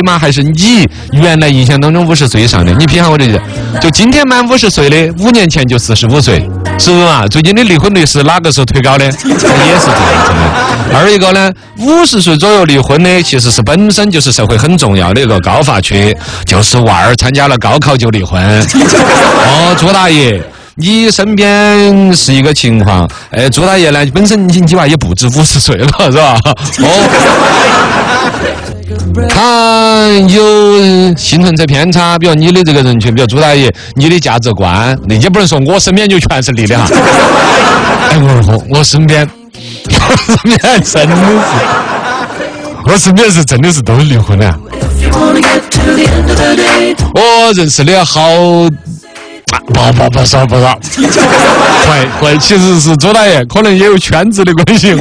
吗？还是你原来印象当中50岁以上的？你品下我这个，就今天满50岁的，5年前就45岁，是不是嘛？最近的离婚率是哪个时候推高的？也是这样子的。二一个呢，50岁左右离婚的，其实是本身就是社会很重要的一个高发区，就是娃儿参加了高考就离婚。哦，朱大爷。你身边是一个情况，朱大爷呢，本身你娃也不止50岁了，是吧？他有幸存者偏差，比如你的这个人群，比如朱大爷，你的价值观，你也不能说我身边就全是离的哈。我身边真的是，我身边是真的是都是离婚的。我认识的好。不少，会，其实是周大爷，可能也有圈子的关系。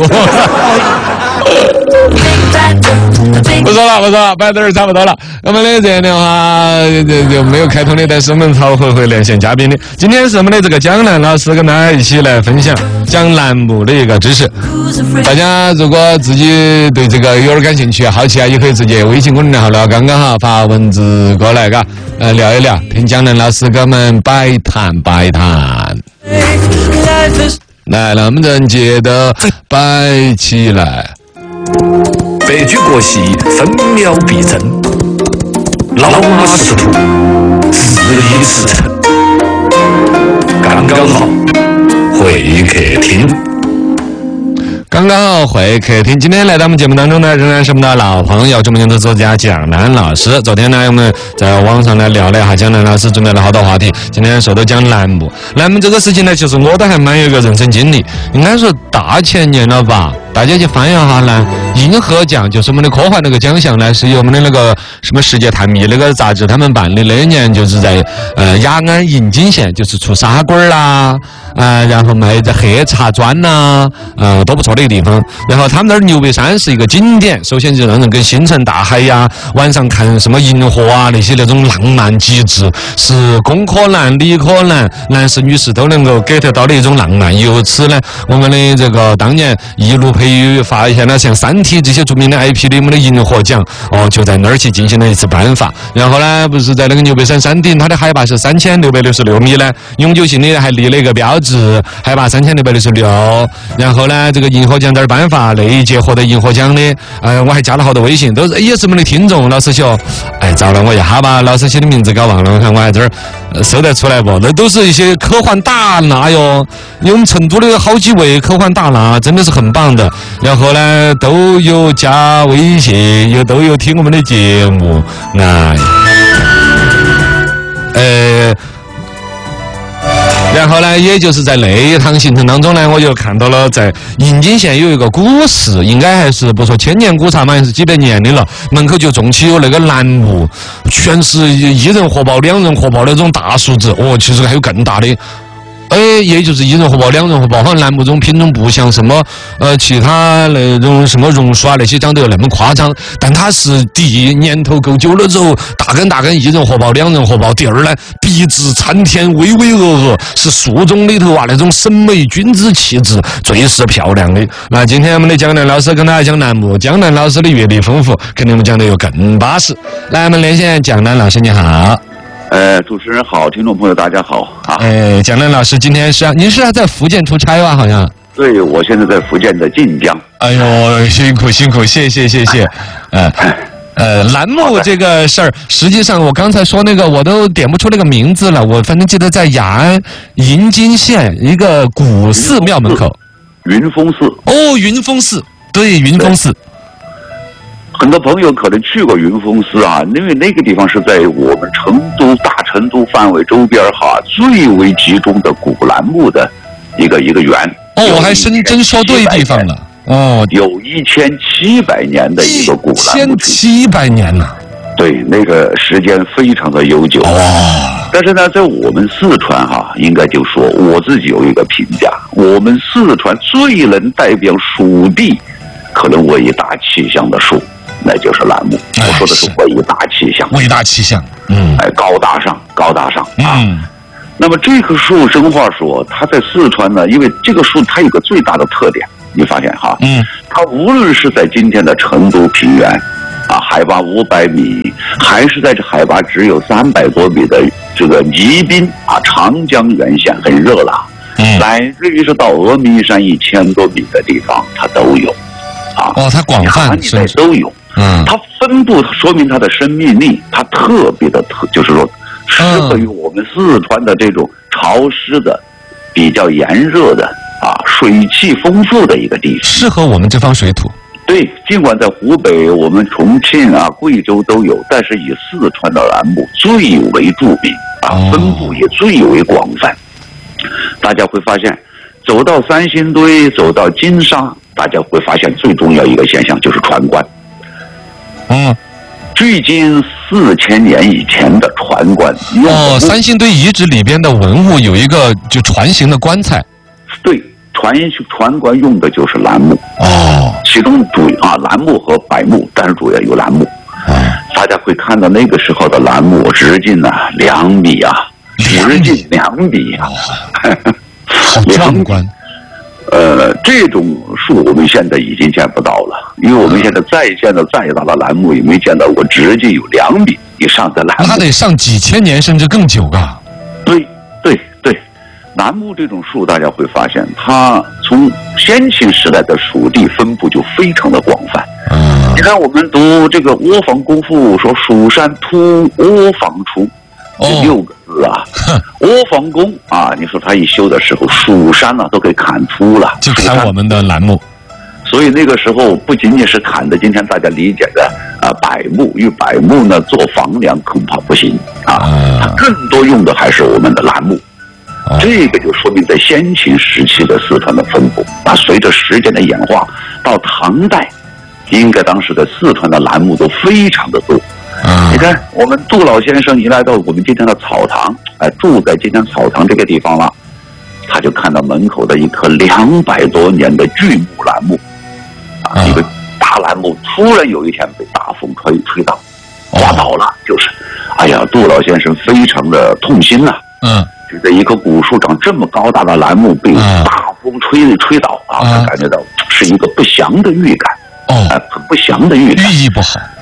不说了，摆点儿差不多了。我们的这样的话就没有开通的，但是我们朝会连线嘉宾的。今天是我们的这个江南老师跟大家一起来分享讲栏目的一个知识。大家如果自己对这个有点感兴趣、好奇啊，也可以直接微信公众号聊刚刚好发文字过来，嘎，聊一聊，听江南老师给我们摆谈。来，我们人接着摆起来。 白驹过隙，分秒必争。老马识途，日已驰骋。刚刚好，会客厅。 刚刚好会客厅，今天来到我们节目当中呢，仍然是我们的老朋友，著名的作家蒋楠老师。昨天呢，我们在网上来聊了一下蒋楠老师准备了好多话题。今天说到讲栏目这个事情呢，其实我都还蛮有一个人生经历，应该说大前年了吧。大家去翻一下呢，银河奖就是我们的科幻那个奖项呢，是由我们的那个什么世界探秘那个杂志他们办的。那一年就是在雅安银津县，就是出砂棍啦，然后卖这黑茶砖呐，都不错的一个地方。然后他们那儿牛背山是一个景点，首先就让人跟星辰大海呀，晚上看什么银河啊那种浪漫极致，是工科男、理科男、男士、女士都能够 get 到的一种浪漫。由此呢，我们的这个当年一路培育发现了像三体这些著名的 IP 的我们的银河奖就在那儿去进行了一次颁发。然后呢，不是在那个牛背山山顶，它的海拔是3666米呢，永久性的还立了一个标志，海拔3666。然后呢，这个银河奖在这儿颁发，那一届获得银河奖的，我还加了好多微信，都是也是我们的听众。老师说，糟了，我一下把老师写的名字搞忘了，我看我还这儿搜得出来不？那都是一些科幻大拿哟，因为我们成都的好几位科幻大拿真的是很棒的。然后呢，都有加微信，都有听我们的节目，然后呢，也就是在那一趟行程当中呢，我就看到了在银津县有一个古寺，应该还是不说千年古刹嘛，还是几百年的了，门口就种起有那个栏目，全是1人活宝、2人活宝那种大数字，其实还有更大的。也就是1人活宝、2人活宝，好像栏目中品种不像什么其他那种什么榕树啊那些长得有那么夸张，但它是第一年头够久了之后，大根1人活宝、2人活宝。第二呢，笔直参天、巍巍峨峨，是树中里头那种审美君子气质最是漂亮的。那今天我们的江南老师跟大家讲栏目，江南老师的阅历丰富，肯定我们讲的有更巴适。来，我们连线江南老师，你好。 主持人好，听众朋友大家好啊！ 蒋楠老师，今天您是在福建出差吧？好像。对， 我现在在福建的晋江。 哎呦，辛苦，谢谢。栏目这个事儿，实际上我刚才说那个我都点不出那个名字了，我反正记得在雅安银津县一个古寺庙门口。 云峰寺。 云峰寺，对，云峰寺。 很多朋友可能去过云峰寺啊，因为那个地方是在我们大成都范围周边最为集中的古栏目的一个园。 我还真说对地方了。 有1700年的一个古栏目 ，1700年了。 对，那个时间非常的悠久。但是呢，在我们四川应该就说我自己有一个评价，我们四川最能代表蜀地，可能伟大气象的树。那就是栏目，我说的是伟大气象，高大上啊。那么这棵树，真话说，它在四川呢，因为这个树它有个最大的特点，你发现它无论是在今天的成都平原海拔500米，还是在这海拔只有300多米的这个宜宾长江源县很热了，乃至于是到峨眉山1000多米的地方，它都有， 它广泛， 甚至都有，它分布说明它的生命力，它特别的就是说适合于我们四川的这种潮湿的、比较炎热的水汽丰富的一个地区， 适合我们这方水土。 对，尽管在湖北、我们重庆贵州都有，但是以四川的兰木最为著名分布也最为广泛。大家会发现，走到三星堆，走到金沙，大家会发现最重要一个现象就是船棺。距今4000年以前的船棺。 三星堆遗址里边的文物有一个就船形的棺材。 对。船棺用的就是兰木其中兰木和柏木，但是主要有兰木。大家会看到那个时候的兰木直径2米直径2米好壮观。 这种树我们现在已经见不到了，因为我们现在再见到再大的兰木也没见到过直径有2米以上的兰木。 它得上几千年甚至更久啊。 对。楠木这种树，大家会发现，它从先秦时代的属地分布就非常的广泛。你看，我们读这个《阿房宫赋》说“蜀山突阿房出”，这6个字阿房宫你说它一修的时候，蜀山都给砍秃了， 就砍我们的楠木。 所以那个时候不仅仅是砍的今天大家理解的柏木，因为柏木呢做房梁恐怕不行它更多用的还是我们的楠木。这个就说明在先秦时期的四川的分布，随着时间的演化，到唐代，应该当时的四川的兰木都非常的多。你看，我们杜老先生一来到我们今天的草堂，住在今天草堂这个地方了，他就看到门口的一棵200多年的巨木兰木，一个大兰木，突然有一天被大风吹倒，刮倒了，就是，杜老先生非常的痛心觉得一棵古树长这么高大的兰木被大风吹倒他感觉到是一个不祥的预感，很不祥的预感， 寓意不好。